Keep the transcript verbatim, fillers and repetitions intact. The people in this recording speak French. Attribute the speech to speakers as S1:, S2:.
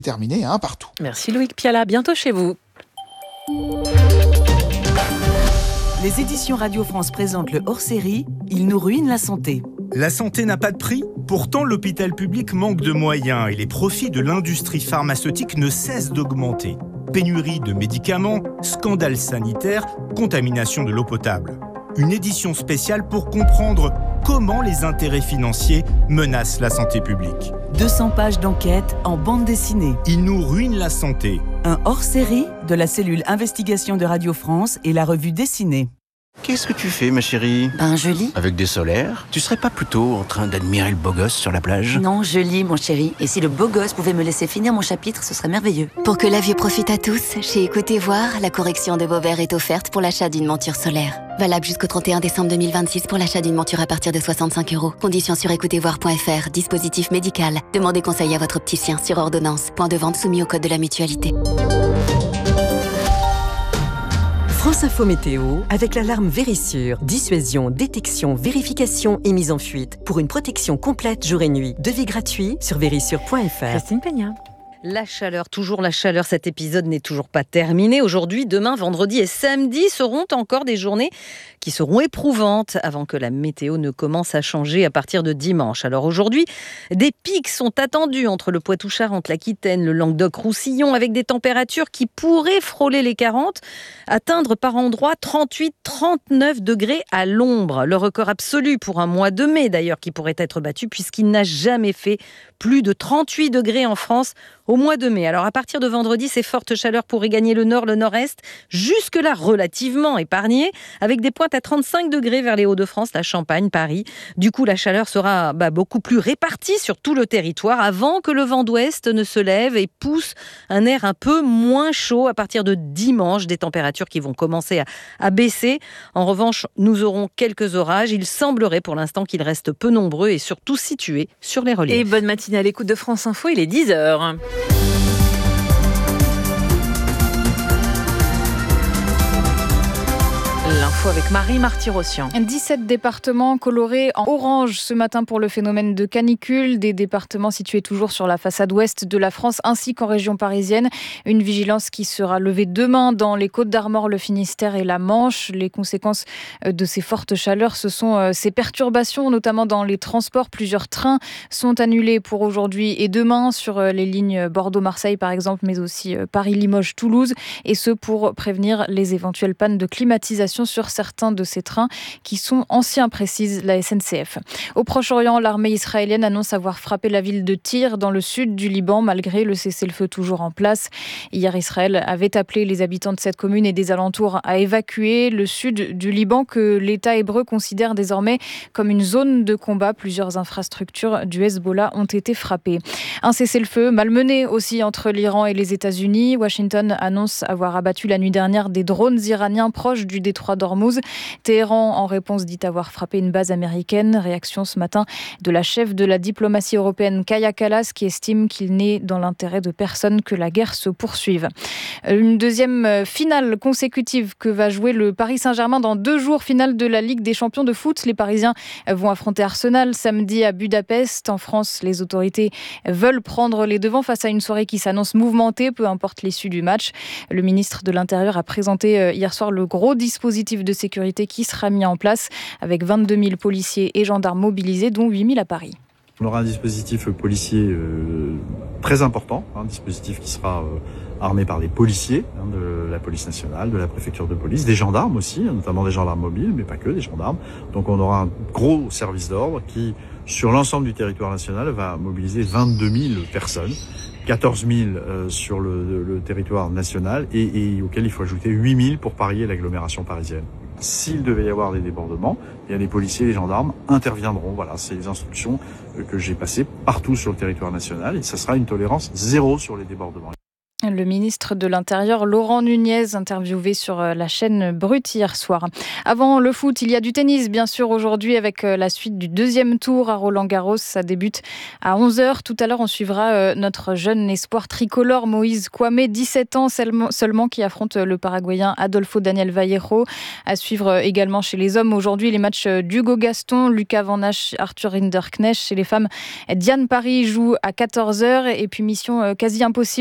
S1: terminé à un partout.
S2: Merci Loïc Piala, bientôt chez vous.
S3: Les éditions Radio France présentent le hors-série « Il nous ruine la santé ».
S4: La santé n'a pas de prix. Pourtant, l'hôpital public manque de moyens et les profits de l'industrie pharmaceutique ne cessent d'augmenter. Pénurie de médicaments, scandale sanitaire, contamination de l'eau potable. Une édition spéciale pour comprendre comment les intérêts financiers menacent la santé publique.
S3: deux cents pages d'enquête en bande dessinée.
S4: Il nous ruine la santé.
S3: Un hors-série de la cellule Investigation de Radio France et la revue dessinée.
S5: Qu'est-ce que tu fais, ma chérie?
S6: Ben, je lis.
S5: Avec des solaires? Tu serais pas plutôt en train d'admirer le beau gosse sur la plage?
S6: Non, je lis, mon chéri. Et si le beau gosse pouvait me laisser finir mon chapitre, ce serait merveilleux.
S7: Pour que la vue profite à tous, chez Écoutez Voir, la correction de vos verres est offerte pour l'achat d'une monture solaire. Valable jusqu'au trente et un décembre deux mille vingt-six pour l'achat d'une monture à partir de soixante-cinq euros. Conditions sur écoutez voir point f r. Dispositif médical. Demandez conseil à votre opticien sur ordonnance. Point de vente soumis au code de la mutualité.
S8: France Info Météo, avec l'alarme Vérissure. Dissuasion, détection, vérification et mise en fuite. Pour une protection complète jour et nuit. Devis gratuit sur vérissure point f r.
S2: Christine Peña. La chaleur, toujours la chaleur, cet épisode n'est toujours pas terminé. Aujourd'hui, demain, vendredi et samedi seront encore des journées qui seront éprouvantes avant que la météo ne commence à changer à partir de dimanche. Alors aujourd'hui, des pics sont attendus entre le Poitou-Charentes, l'Aquitaine, le Languedoc-Roussillon, avec des températures qui pourraient frôler les quarante, atteindre par endroits trente-huit à trente-neuf degrés à l'ombre. Le record absolu pour un mois de mai d'ailleurs qui pourrait être battu puisqu'il n'a jamais fait plus de trente-huit degrés en France au mois de mai. Alors à partir de vendredi, ces fortes chaleurs pourraient gagner le nord, le nord-est, jusque-là relativement épargnées, avec des pointes à trente-cinq degrés vers les Hauts-de-France, la Champagne, Paris. Du coup, la chaleur sera bah, beaucoup plus répartie sur tout le territoire avant que le vent d'ouest ne se lève et pousse un air un peu moins chaud à partir de dimanche, des températures qui vont commencer à, à baisser. En revanche, nous aurons quelques orages. Il semblerait pour l'instant qu'ils restent peu nombreux et surtout situés sur les reliefs. Et bonne matinée à l'écoute de France Info, il est dix heures. L'info avec Marie Marty-Rossian.
S9: dix-sept départements colorés en orange ce matin pour le phénomène de canicule. Des départements situés toujours sur la façade ouest de la France ainsi qu'en région parisienne. Une vigilance qui sera levée demain dans les Côtes-d'Armor, le Finistère et la Manche. Les conséquences de ces fortes chaleurs, ce sont ces perturbations, notamment dans les transports. Plusieurs trains sont annulés pour aujourd'hui et demain sur les lignes Bordeaux-Marseille par exemple, mais aussi Paris-Limoges-Toulouse. Et ce pour prévenir les éventuelles pannes de climatisation sur certains de ces trains qui sont anciens, précise la S N C F. Au Proche-Orient, l'armée israélienne annonce avoir frappé la ville de Tyr dans le sud du Liban, malgré le cessez-le-feu toujours en place. Hier, Israël avait appelé les habitants de cette commune et des alentours à évacuer le sud du Liban, que l'État hébreu considère désormais comme une zone de combat. Plusieurs infrastructures du Hezbollah ont été frappées. Un cessez-le-feu malmené aussi entre l'Iran et les États-Unis. Washington annonce avoir abattu la nuit dernière des drones iraniens proches du détroit d'Ormuz. Téhéran, en réponse, dit avoir frappé une base américaine. Réaction ce matin de la chef de la diplomatie européenne, Kaja Kallas, qui estime qu'il n'est dans l'intérêt de personne que la guerre se poursuive. Une deuxième finale consécutive que va jouer le Paris Saint-Germain dans deux jours, finale de la Ligue des champions de foot. Les Parisiens vont affronter Arsenal samedi à Budapest. En France, les autorités veulent prendre les devants face à une soirée qui s'annonce mouvementée, peu importe l'issue du match. Le ministre de l'Intérieur a présenté hier soir le gros dispositif de sécurité qui sera mis en place avec vingt-deux mille policiers et gendarmes mobilisés, dont huit mille à Paris.
S10: On aura un dispositif policier euh, très important, un dispositif qui sera euh, armé par des policiers hein, de la police nationale, de la préfecture de police, des gendarmes aussi, notamment des gendarmes mobiles, mais pas que, des gendarmes. Donc on aura un gros service d'ordre qui, sur l'ensemble du territoire national, va mobiliser vingt-deux mille personnes. quatorze mille euh, sur le, le, le territoire national et, et auquel il faut ajouter huit mille pour parier l'agglomération parisienne. S'il devait y avoir des débordements, eh bien les policiers et les gendarmes interviendront. Voilà, c'est les instructions que j'ai passées partout sur le territoire national et ça sera une tolérance zéro sur les débordements.
S9: Le ministre de l'Intérieur, Laurent Nunez, interviewé sur la chaîne Brut hier soir. Avant le foot, il y a du tennis, bien sûr, aujourd'hui, avec la suite du deuxième tour à Roland-Garros. Ça débute à onze heures. Tout à l'heure, on suivra notre jeune espoir tricolore, Moïse Kwame, dix-sept ans seulement, qui affronte le Paraguayen Adolfo Daniel Vallejo. À suivre également chez les hommes, aujourd'hui, les matchs d'Hugo Gaston, Lucas Van Hache, Arthur Hinderknecht. Chez les femmes, Diane Paris joue à quatorze heures. Et puis, mission quasi impossible